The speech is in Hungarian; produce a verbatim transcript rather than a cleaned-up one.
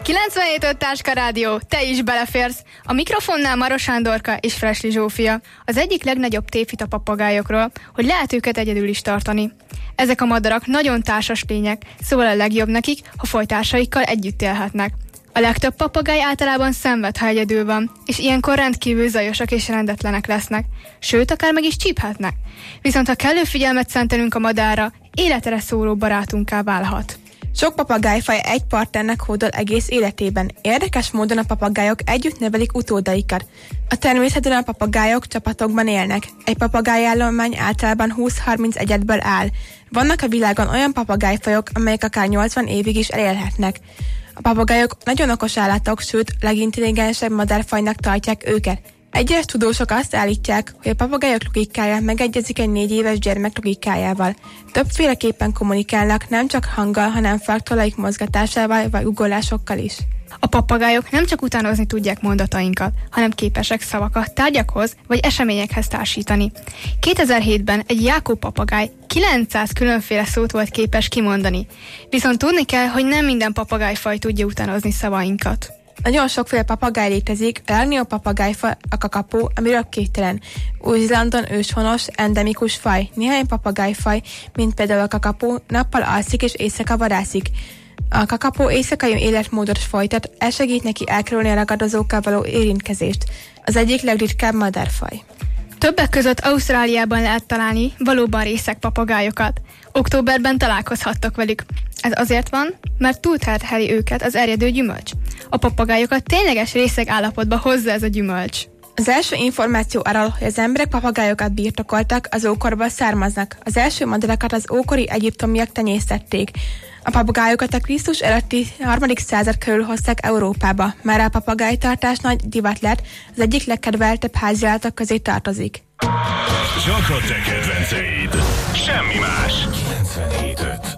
kilencvenhét öt Táska Rádió, te is beleférsz. A mikrofonnál Maros Sándorka és Fresli Zsófia. Az egyik legnagyobb tévhit a papagájokról, hogy lehet őket egyedül is tartani. Ezek a madarak nagyon társas lények, szóval a legjobb nekik, ha fajtársaikkal együtt élhetnek. A legtöbb papagáj általában szenved, ha egyedül van, és ilyenkor rendkívül zajosak és rendetlenek lesznek, sőt, akár meg is csíphetnek. Viszont ha kellő figyelmet szentelünk a madárra, életre szóló barátunká válhat. Sok papagájfaj egy partnernek hódol egész életében. Érdekes módon a papagájok együtt nevelik utódaikat. A természetben a papagájok csapatokban élnek. Egy papagájállomány általában húsz-harminc egyedből áll. Vannak a világon olyan papagájfajok, amelyek akár nyolcvan évig is elélhetnek. A papagájok nagyon okos állatok, sőt, legintelligensebb madárfajnak tartják őket. Egyes tudósok azt állítják, hogy a papagájok logikája megegyezik egy négy éves gyermek logikájával. Többféleképpen kommunikálnak, nem csak hanggal, hanem farktollaik mozgatásával vagy uggolásokkal is. A papagájok nem csak utánozni tudják mondatainkat, hanem képesek szavakat tárgyakhoz vagy eseményekhez társítani. kétezer-hétben egy Jákó papagáj kilencszáz különféle szót volt képes kimondani. Viszont tudni kell, hogy nem minden papagájfaj tudja utánozni szavainkat. Nagyon sokféle papagáj létezik, a legnagyobb papagájfaj a kakapó, ami röpkételen. Új-Zélandon őshonos, endemikus faj. Néhány papagájfaj, mint például a kakapó, nappal alszik és éjszaka vadászik. A kakapó éjszakai életmódot folytat, elsegít neki elkerülni a ragadozókkal való érintkezést. Az egyik legritkább madárfaj. Többek között Ausztráliában lehet találni valóban részeg papagájokat. Októberben találkozhattok velük. Ez azért van, mert túlterheli őket az erjedő gyümölcs. A papagájokat tényleges részeg állapotba hozza ez a gyümölcs. Az első információ arról, hogy az emberek papagájokat birtokoltak, az ókorból származnak. Az első madarakat az ókori egyiptomiak tenyésztették. A papagájokat a Krisztus előtti harmadik század körül hozták Európába. Már a papagájtartás nagy divat lett, az egyik legkedveltebb háziállatok közé tartozik. Csak a te kedvenceid. Semmi más. kilencvenhét öt